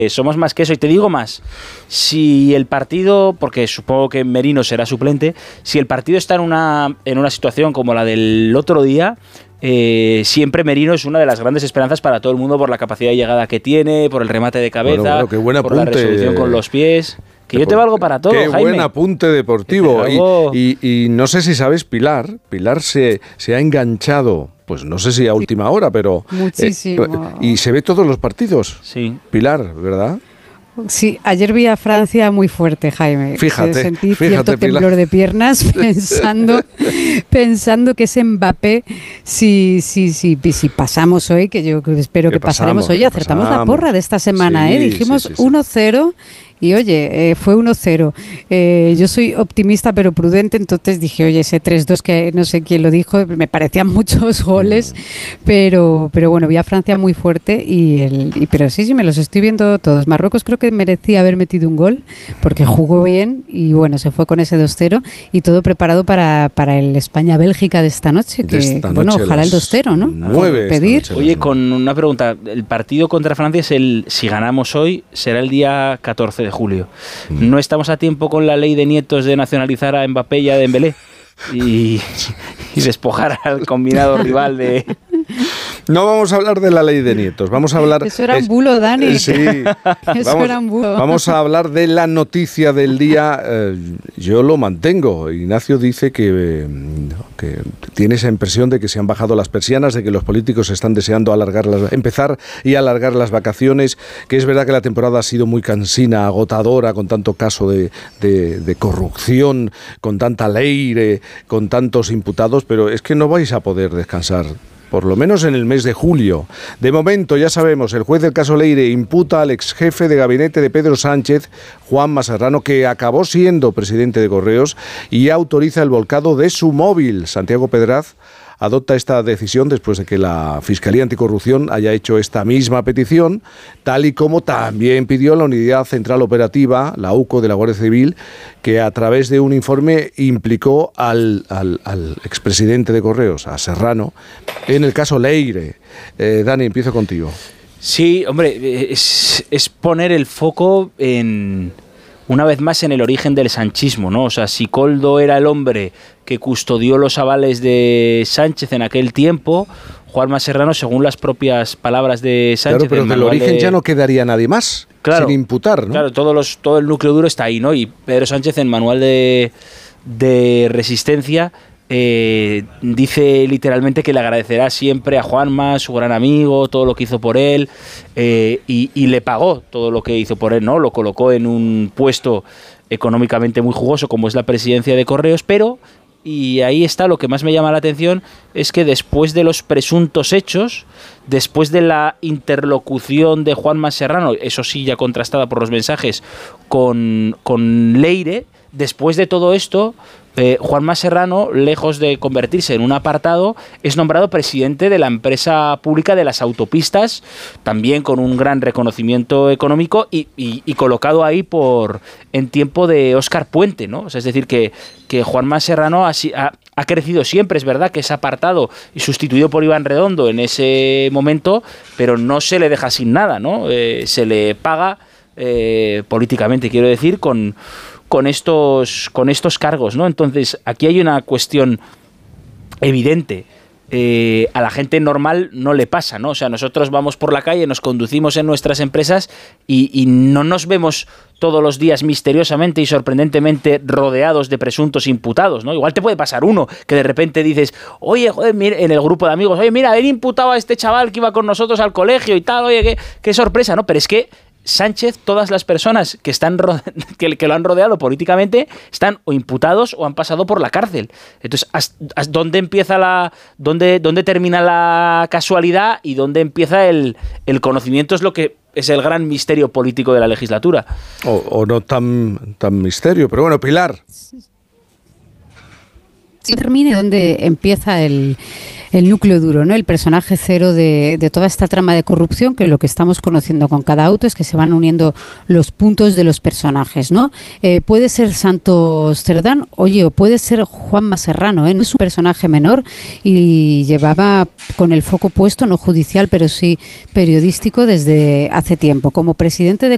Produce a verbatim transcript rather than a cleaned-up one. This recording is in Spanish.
somos más que eso. Y te digo más, si el partido, porque supongo que Merino será suplente, si el partido está en una, en una situación como la del otro día, eh, siempre Merino es una de las grandes esperanzas para todo el mundo por la capacidad de llegada que tiene, por el remate de cabeza, bueno, bueno, qué buen por la resolución con los pies. Que yo te valgo para todo, Qué Jaime. buen apunte deportivo. Y, y, y no sé si sabes, Pilar, Pilar se, se ha enganchado, pues no sé si a última hora, pero... Muchísimo. Eh, y se ve todos los partidos. Sí. Pilar, ¿verdad? Sí, ayer vi a Francia muy fuerte, Jaime. Fíjate, Sentí fíjate, cierto temblor Pilar. de piernas pensando, pensando que ese Mbappé, si, si, si, si pasamos hoy, que yo espero que pasaremos hoy, acertamos pasamos. la porra de esta semana, Sí, ¿eh? Dijimos sí, sí, sí. uno cero. Y oye, eh, fue uno cero. Eh, yo soy optimista pero prudente, entonces dije, oye, ese tres dos que no sé quién lo dijo, me parecían muchos goles, pero pero bueno, vi a Francia muy fuerte, y, el, y pero sí, sí, me los estoy viendo todos. Marruecos creo que merecía haber metido un gol, porque jugó bien y bueno, se fue con ese dos cero y todo preparado para, para el España-Bélgica de esta noche, que, De esta que bueno, noche, ojalá el las dos cero, ¿no? nueve esta Pedir. noche. Oye, con una pregunta, el partido contra Francia es el, si ganamos hoy, será el día catorce de julio. ¿No estamos a tiempo con la ley de nietos de nacionalizar a Mbappé y a Dembélé? Y, y despojar al combinado rival de... No vamos a hablar de la ley de nietos, vamos a hablar... Eso era un bulo, Dani. Sí, Eso vamos, era un bulo. Vamos a hablar de la noticia del día. Eh, yo lo mantengo. Ignacio dice que, eh, que tiene esa impresión de que se han bajado las persianas, de que los políticos están deseando alargar las, empezar y alargar las vacaciones, que es verdad que la temporada ha sido muy cansina, agotadora, con tanto caso de, de, de corrupción, con tanta ley, con tantos imputados, pero es que no vais a poder descansar, por lo menos en el mes de julio. De momento, ya sabemos, el juez del caso Leire imputa al ex jefe de gabinete de Pedro Sánchez, Juanma Serrano, que acabó siendo presidente de Correos, y autoriza el volcado de su móvil. Santiago Pedraz adopta esta decisión después de que la Fiscalía Anticorrupción haya hecho esta misma petición, tal y como también pidió la Unidad Central Operativa, la U C O de la Guardia Civil, que a través de un informe implicó al, al, al expresidente de Correos, a Serrano, en el caso Leire. Eh, Dani, empiezo contigo. Sí, hombre, es, es poner el foco en... una vez más en el origen del sanchismo, ¿no? O sea, si Koldo era el hombre que custodió los avales de Sánchez en aquel tiempo, Juanma Serrano, según las propias palabras de Sánchez... Claro, pero del origen de... ya no quedaría nadie más, claro, sin imputar, ¿no? Claro, todos los, todo el núcleo duro está ahí, ¿no? Y Pedro Sánchez, en Manual de, de Resistencia, eh, dice literalmente que le agradecerá siempre a Juanma, su gran amigo, todo lo que hizo por él, eh, y, y le pagó todo lo que hizo por él, ¿no? Lo colocó en un puesto económicamente muy jugoso como es la presidencia de Correos, pero, y ahí está lo que más me llama la atención, es que después de los presuntos hechos, después de la interlocución de Juanma Serrano, eso sí ya contrastada por los mensajes, con, con Leire, después de todo esto, eh, Juanma Serrano, lejos de convertirse en un apartado, es nombrado presidente de la empresa pública de las autopistas, también con un gran reconocimiento económico y, y, y colocado ahí por en tiempo de Óscar Puente, ¿no? O sea, es decir, que, que Juanma Serrano ha, ha, ha crecido siempre, es verdad que es apartado y sustituido por Iván Redondo en ese momento, pero no se le deja sin nada, ¿no? Eh, se le paga eh, políticamente, quiero decir, con... con estos con estos cargos, ¿no? Entonces, aquí hay una cuestión evidente. Eh, a la gente normal no le pasa, ¿no? O sea, nosotros vamos por la calle, nos conducimos en nuestras empresas y, y no nos vemos todos los días misteriosamente y sorprendentemente rodeados de presuntos imputados, ¿no? Igual te puede pasar uno que de repente dices, oye, joder, mira, en el grupo de amigos, oye, mira, haber imputado a este chaval que iba con nosotros al colegio y tal, oye, qué, qué sorpresa, ¿no? Pero es que Sánchez, todas las personas que están que, que lo han rodeado políticamente están o imputados o han pasado por la cárcel. Entonces, ¿dónde empieza la, dónde, dónde termina la casualidad y dónde empieza el, el conocimiento? Es lo que es el gran misterio político de la legislatura. O, o no tan, tan misterio, pero bueno, Pilar. Sí, termine donde empieza el, el núcleo duro, ¿no? El personaje cero de, de toda esta trama de corrupción, que lo que estamos conociendo con cada auto es que se van uniendo los puntos de los personajes, ¿no? Eh, puede ser Santos Cerdán, oye, o puede ser Juanma Serrano, ¿eh? No es un personaje menor y llevaba con el foco puesto, no judicial, pero sí periodístico desde hace tiempo. Como presidente de